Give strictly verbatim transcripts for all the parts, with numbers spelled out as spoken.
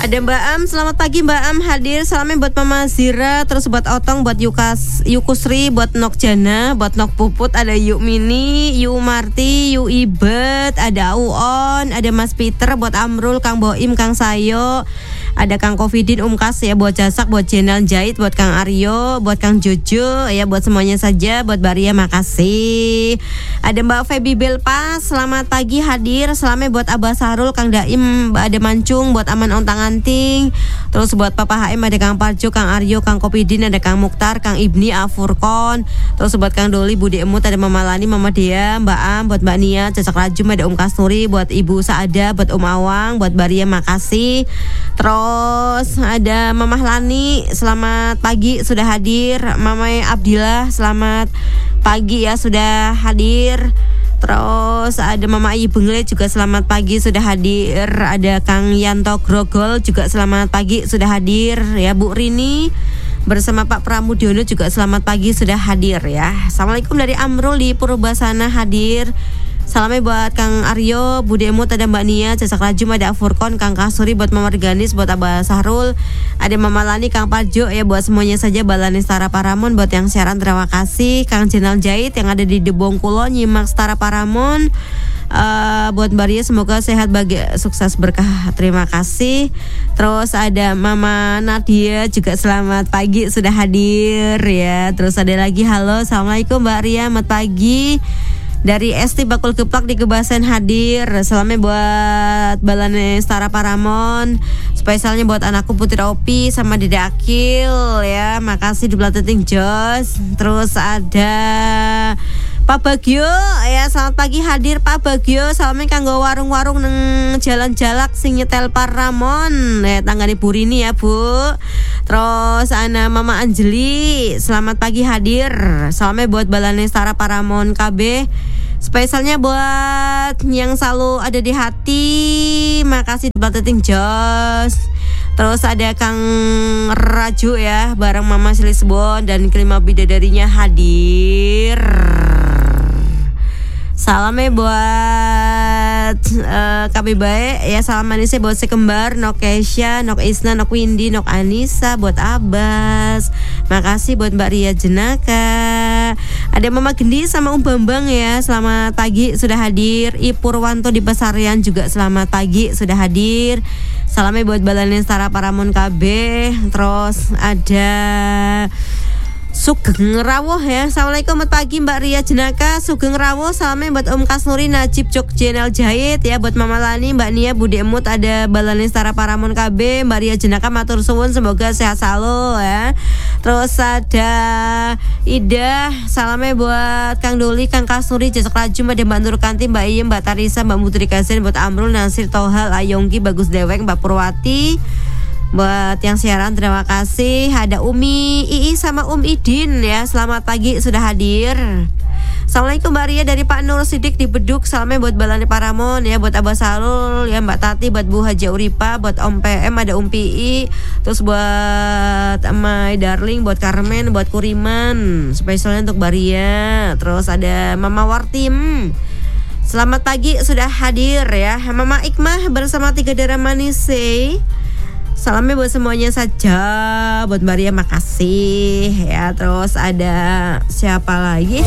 Ada Mbak Am, selamat pagi Mbak Am hadir. Salamnya buat Mama Zira, terus buat Otong, buat Yukas, Yukusri, buat Nok Jana, buat Nok Puput, ada Yuk Mini, Yu Marti, Yu Ibet, ada Uon, ada Mas Peter, buat Amrul, Kang Boim, Kang Sayo, ada Kang Kofidin, Umkas ya, buat Jasak, buat Jenal Jahit, buat Kang Aryo, buat Kang Jojo, ya buat semuanya saja, buat Baria makasih. Ada Mbak Feby Belpas, selamat pagi hadir. Salamnya buat Abah Sarul, Kang Daim, ada Mancung, buat Aman Ontang Anting. Terus buat Papa H M ada Kang Parjo, Kang Aryo, Kang Kopidin, ada Kang Mukhtar, Kang Ibni, Afurkon. Terus buat Kang Doli, Budi Emut, ada Mama Lani, Mama Dea, Mbak Am, buat Mbak Nia, Cacak Rajum, ada Om Kasturi, buat Ibu Saada, buat Om Awang, buat Baria makasih. Terus ada Mama Lani, selamat pagi sudah hadir. Mama Abdillah, selamat pagi ya sudah hadir. Terus ada Mama Ayi Bengle juga selamat pagi sudah hadir. Ada Kang Yanto Grogol juga selamat pagi sudah hadir ya. Bu Rini bersama Pak Pramudiono juga selamat pagi sudah hadir ya. Assalamualaikum dari Amrul di Purbasana hadir. Salamnya buat Kang Aryo, Budi Emut, ada Mbak Nia, Cacak Rajum, ada Afurkon, Kang Kasuri, buat Mama Reganis, buat Abah Sahrul, ada Mama Lani, Kang Parjo, ya buat semuanya saja. Balani Setara Paramon, buat yang siaran terima kasih. Kang Jenal Jahit yang ada di Debongkulo, nyimak Setara Paramon. Uh, buat Baria semoga sehat, bahagia, sukses, berkah, terima kasih. Terus ada Mama Nadia juga selamat pagi sudah hadir ya. Terus ada lagi halo, assalamualaikum Mbak Ria, selamat pagi. Dari Esti Bakul Geplak di Kebasen hadir. Salamnya buat Balane Setara Paramon. Spesialnya buat anakku Putri Opi sama Dede Akil ya. Makasih di Blateting Jos. Terus ada Pak Bagio ya, selamat pagi hadir Pak Bagio. Salamnya kanggo warung-warung neng Jalan Jalak sing nyetel Paramon ya, tanggane Bu Rini ya Bu. Terus ana Mama Anjeli, selamat pagi hadir. Salamnya buat Balane Setara Paramon K B. Spesialnya buat yang selalu ada di hati. Makasih buat Teting Jos. Terus ada Kang Raju ya, bareng Mama Silisbon dan kelima bidadarinya hadir. Salamnya buat uh, K B Bae ya, salam manisnya buat si kembar Nok Kesha, Nok Isna, Nok Windy, Nok Anissa, buat Abbas. Makasih buat Mbak Ria Jenaka. Ada Mama Gendi sama Om Bambang ya, selamat pagi sudah hadir. I Purwanto di Pasarian juga selamat pagi sudah hadir. Salamnya buat Balane Setara Paramon K B. Terus ada Sugeng Rawuh ya. Assalamualaikum, selamat pagi Mbak Ria Jenaka. Sugeng Rawuh, salamnya buat Om Kasnuri, Najib, Jok Jenal Jahit ya, buat Mama Lani, Mbak Nia, Budi Emut, ada Balane Setara Paramon K B. Mbak Ria Jenaka matur suwun, semoga sehat selalu ya. Terus ada Ida, salamnya buat Kang Doli, Kang Kasnuri, Cacak Rajum, ada Mbak Nurkanti, Mbak Iyem, Mbak Tarisa, Mbak Mutri Kasen, buat Amrul, Nasir, Tohal, Ayongki, Bagus Dewek, Mbak Purwati. Buat yang siaran terima kasih. Ada Umi Ii sama Um Idin ya, selamat pagi sudah hadir. Assalamualaikum Mbak Ria dari Pak Nur Sidik di Beduk. Salamnya buat Balane Paramon ya, buat Abah Salul ya, Mbak Tati, buat Bu Haja Uripa, buat Om P M, ada Um P I. Terus buat My Darling, buat Carmen, buat Kuriman. Spesialnya untuk Mbak Ria. Terus ada Mama Wartim, selamat pagi sudah hadir ya. Mama Ikmah bersama Tiga Darah Manise. Salamnya buat semuanya saja. Buat Maria makasih ya. Terus ada siapa lagi?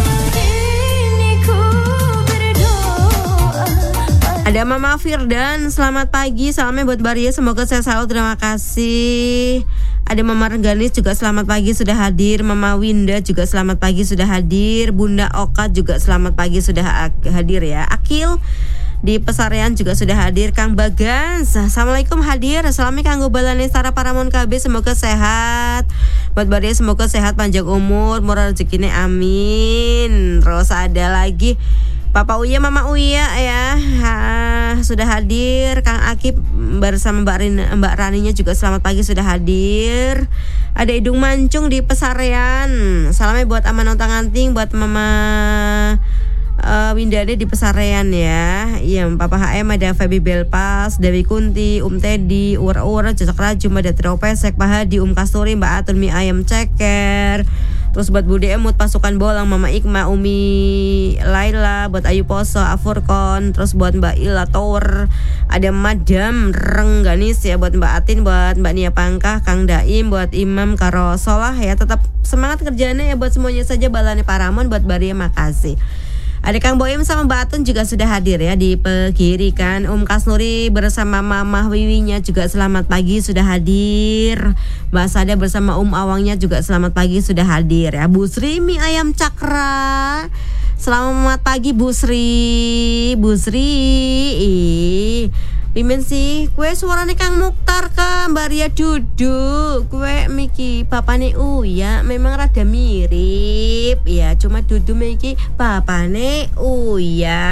Ada Mama Firdan, selamat pagi. Salamnya buat Maria, semoga sehat selalu, terima kasih. Ada Mama Reganis juga selamat pagi sudah hadir. Mama Winda juga selamat pagi sudah hadir. Bunda Oka juga selamat pagi sudah hadir ya. Akil di Pesarian juga sudah hadir. Kang Bagas, assalamualaikum hadir. Assalamualaikum kanggo Balane Setara Paramon K B, semoga sehat. Buat Baria semoga sehat, panjang umur, murah rezekinya, amin. Terus ada lagi Papa Uya, Mama Uya ya, ha, sudah hadir. Kang Akib bersama Mbak Rin, Mbak Raninya juga selamat pagi sudah hadir. Ada Idung Mancung di Pesarian. Salamnya buat Aman Ontang Anting, buat Mama Uh, Windade di Pesarian ya. Iya, Papa H M, ada Feby Belpas, Dewi Kunti, Um Teddy, Ura-Ura, Cacak Rajum, ada Trio Pesek, Pak Hadi, Um Kasturi, Mbak Atun, Mi Ayam Ceker. Terus buat Bude Emut pasukan bolang, Mama Ikma, Umi Laila, buat Ayu Poso, Afurkon, terus buat Mbak Ila Tower, ada Madam Rengganis ya, buat Mbak Atin, buat Mbak Nia Pangkah, Kang Daim, buat Imam Karosolah ya, tetap semangat kerjanya ya buat semuanya saja. Balane Paramon, buat Baria makasih. Ada Kang Boim sama Mbak Atun juga sudah hadir ya di Pegiri kan. Om Kasnuri bersama Mama Wiwinya juga selamat pagi sudah hadir. Mbak Sada bersama Om Awangnya juga selamat pagi sudah hadir ya. Bu Sri mie ayam cakra, selamat pagi Bu Sri. Bu Sri ih pimen sih, kue suarane Kang Mukhtar ka Mbak Ria duduk. Kue Miki papane Uya memang rada mirip ya, cuma Dudu Miki papane Uya.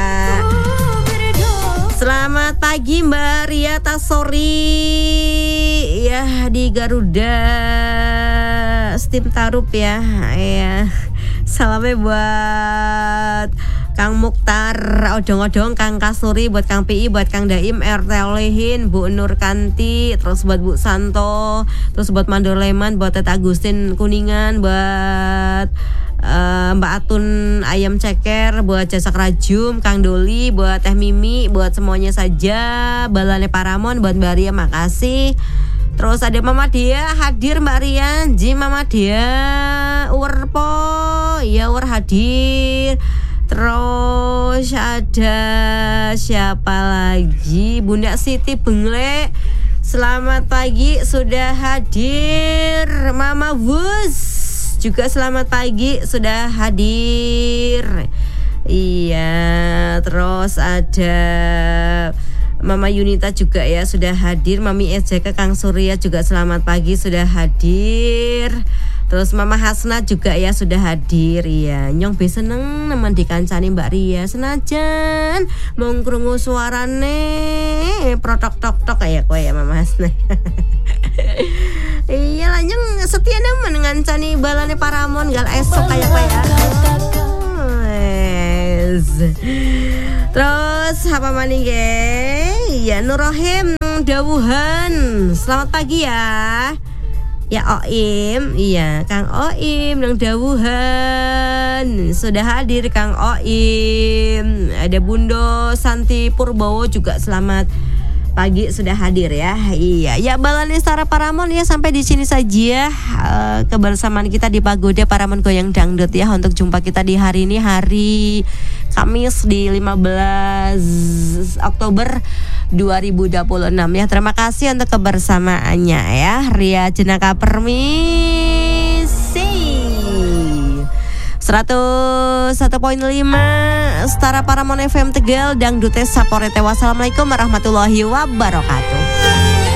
Selamat pagi Mbak Ria Tasori ya di Garuda Steam Tarup ya. Ya. Salamnya buat Kang Mukhtar, odong-odong, Kang Kasuri, buat Kang P I, buat Kang Daim, R T Olehin, Bu Nur Kanti, terus buat Bu Santo, terus buat Mandor Leman, buat Teta Agustin Kuningan, buat uh, Mbak Atun Ayam Ceker, buat Jasak Rajum, Kang Doli, buat Teh Mimi, buat semuanya saja. Balane Paramon, buat Mbak Ria makasih. Terus ada Mama Dia hadir Mbak Rian, Ji Mama Dia, Urpo, ya Ur hadir. Terus ada siapa lagi? Bunda Siti Bengle, selamat pagi sudah hadir. Mama Wus juga selamat pagi sudah hadir. Iya, terus ada Mama Yunita juga ya sudah hadir. Mami S J K Kang Surya juga selamat pagi sudah hadir. Terus Mama Hasna juga ya sudah hadir ya. Nyong be seneng nemen dikancani Mbak Ria senajan mung krungu suarane protok tok tok kayak kowe ya Mama Hasna. Iya lah nyong setia nemen ngancani balane Paramon gal esok kayak kowe ya. Terus apa maning ge? Ya Nurohim Dawuhan. Selamat pagi ya. Ya Oim, iya Kang Oim nang Dawuhan sudah hadir Kang Oim. Ada Bundo Santi Purbowo juga selamat pagi sudah hadir ya. Iya, ya Balane Sara Paramon ya sampai di sini saja uh, kebersamaan kita di Pagoda Paramon Goyang Dangdut ya. Untuk jumpa kita di hari ini hari Kamis di lima belas Oktober dua ribu dua puluh enam ya. Terima kasih untuk kebersamaannya ya. Ria Jenaka permisi. seratus satu koma lima Setara Paramon F M Tegal Dangdutes Saporete. Wassalamualaikum warahmatullahi wabarakatuh.